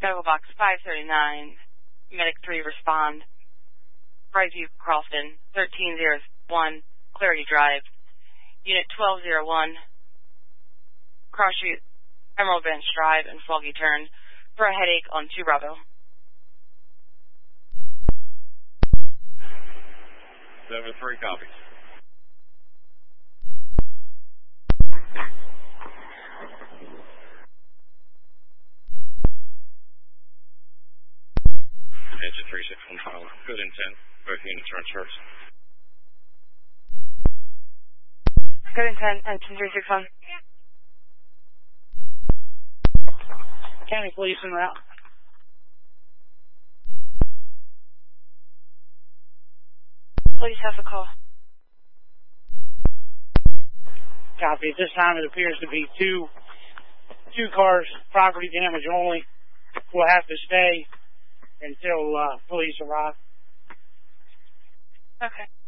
Medical box 539, Medic 3 respond. Brightview, Crofton, 1301, Clarity Drive. Unit 1201, Cross Street, Emerald Bench Drive, and Foggy Turn for a headache on 2 Bravo. 7-3 copies. Engine 361 Tyler. Good intent. Both units are in service. Good intent, engine 361. County Police en route. Police have the call. Copy. At this time, it appears to be two cars, property damage only. We'll have to stay until police arrive. Okay.